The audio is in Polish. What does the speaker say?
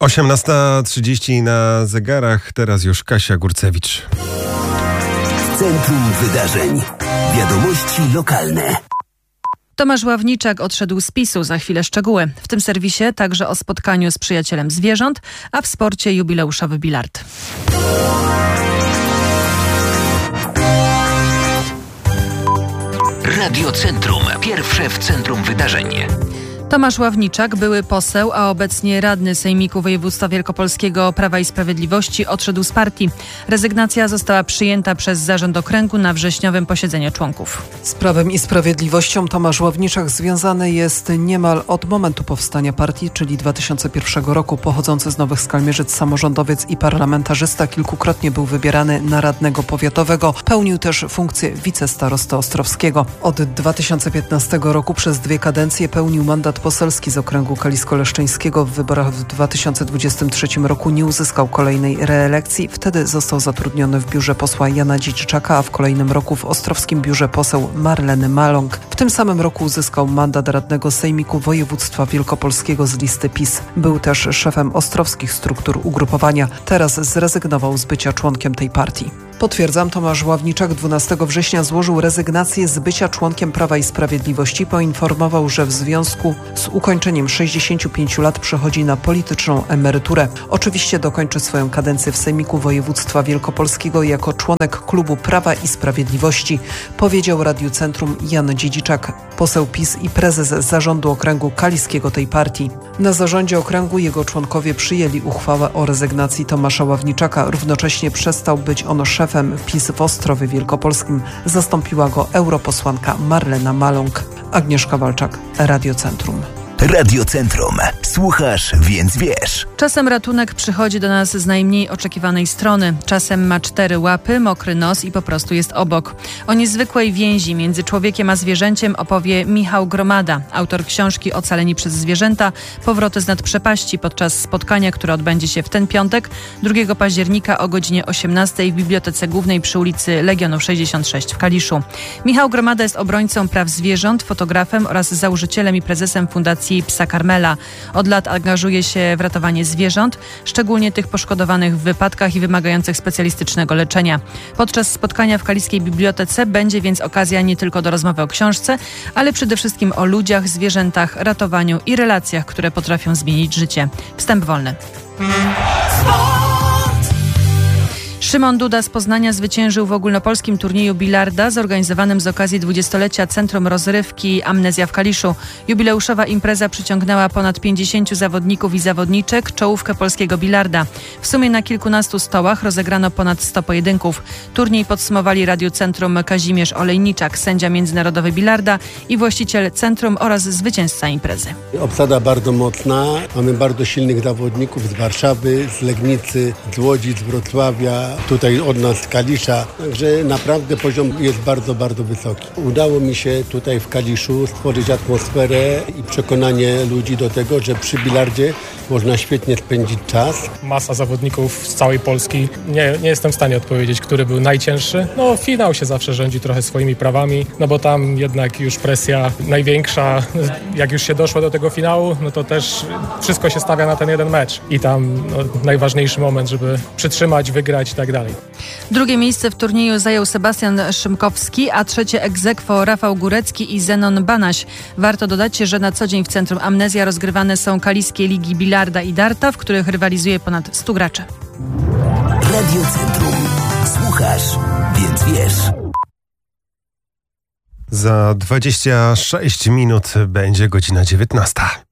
18:30 na zegarach, teraz już Kasia Górcewicz. Centrum Wydarzeń. Wiadomości lokalne. Tomasz Ławniczak odszedł z PiS-u, za chwilę szczegóły. W tym serwisie także o spotkaniu z przyjacielem zwierząt, a w sporcie jubileuszowy bilard. Radio Centrum. Pierwsze w centrum wydarzeń. Tomasz Ławniczak, były poseł, a obecnie radny Sejmiku Województwa Wielkopolskiego Prawa i Sprawiedliwości, odszedł z partii. Rezygnacja została przyjęta przez zarząd okręgu na wrześniowym posiedzeniu członków. Z Prawem i Sprawiedliwością Tomasz Ławniczak związany jest niemal od momentu powstania partii, czyli 2001 roku. Pochodzący z Nowych Skalmierzyc samorządowiec i parlamentarzysta, kilkukrotnie był wybierany na radnego powiatowego. Pełnił też funkcję wicestarosty ostrowskiego. Od 2015 roku przez 2 kadencje pełnił mandat poselski z okręgu kalisko-leszczyńskiego. W wyborach w 2023 roku nie uzyskał kolejnej reelekcji. Wtedy został zatrudniony w biurze posła Jana Dziedziczaka, a w kolejnym roku w ostrowskim biurze poseł Marleny Maląg. W tym samym roku uzyskał mandat radnego Sejmiku Województwa Wielkopolskiego z listy PiS. Był też szefem ostrowskich struktur ugrupowania. Teraz zrezygnował z bycia członkiem tej partii. Potwierdzam, Tomasz Ławniczak 12 września złożył rezygnację z bycia członkiem Prawa i Sprawiedliwości. Poinformował, że w związku z ukończeniem 65 lat przechodzi na polityczną emeryturę. Oczywiście dokończy swoją kadencję w Sejmiku Województwa Wielkopolskiego jako członek klubu Prawa i Sprawiedliwości, powiedział Radiu Centrum Jan Dziedziczak, poseł PiS i prezes zarządu okręgu kaliskiego tej partii. Na zarządzie okręgu jego członkowie przyjęli uchwałę o rezygnacji Tomasza Ławniczaka. Równocześnie przestał być on szefem PiS w Ostrowie Wielkopolskim. Zastąpiła go europosłanka Marlena Maląg. Agnieszka Walczak, Radio Centrum. Radio Centrum. Słuchasz, więc wiesz. Czasem ratunek przychodzi do nas z najmniej oczekiwanej strony. Czasem ma 4 łapy, mokry nos i po prostu jest obok. O niezwykłej więzi między człowiekiem a zwierzęciem opowie Michał Gromada, autor książki Ocaleni przez zwierzęta, Powroty z nad przepaści, podczas spotkania, które odbędzie się w ten piątek, 2 października o godzinie 18 w Bibliotece Głównej przy ulicy Legionów 66 w Kaliszu. Michał Gromada jest obrońcą praw zwierząt, fotografem oraz założycielem i prezesem Fundacji Psa Karmela. Od lat angażuje się w ratowanie zwierząt, szczególnie tych poszkodowanych w wypadkach i wymagających specjalistycznego leczenia. Podczas spotkania w Kaliskiej Bibliotece będzie więc okazja nie tylko do rozmowy o książce, ale przede wszystkim o ludziach, zwierzętach, ratowaniu i relacjach, które potrafią zmienić życie. Wstęp wolny. Szymon Duda z Poznania zwyciężył w ogólnopolskim turnieju bilarda zorganizowanym z okazji 20-lecia Centrum Rozrywki Amnezja w Kaliszu. Jubileuszowa impreza przyciągnęła ponad 50 zawodników i zawodniczek, czołówkę polskiego bilarda. W sumie na kilkunastu stołach rozegrano ponad 100 pojedynków. Turniej podsumowali Radiu Centrum Kazimierz Olejniczak, sędzia międzynarodowy bilarda i właściciel centrum oraz zwycięzca imprezy. Obsada bardzo mocna. Mamy bardzo silnych zawodników z Warszawy, z Legnicy, z Łodzi, z Wrocławia. Tutaj od nas z Kalisza, także naprawdę poziom jest bardzo, bardzo wysoki. Udało mi się tutaj w Kaliszu stworzyć atmosferę i przekonanie ludzi do tego, że przy bilardzie można świetnie spędzić czas. Masa zawodników z całej Polski. Nie jestem w stanie odpowiedzieć, który był najcięższy. Finał się zawsze rządzi trochę swoimi prawami, bo tam jednak już presja największa. Jak już się doszło do tego finału, to też wszystko się stawia na ten jeden mecz. I tam najważniejszy moment, żeby przytrzymać, wygrać i tak dalej. 2. miejsce w turnieju zajął Sebastian Szymkowski, a 3. ex aequo Rafał Górecki i Zenon Banaś. Warto dodać, że na co dzień w Centrum Amnezja rozgrywane są kaliskie ligi bilarda i darta, w których rywalizuje ponad 100 graczy. Radio Centrum. Słuchasz, więc wiesz. Za 26 minut będzie godzina 19.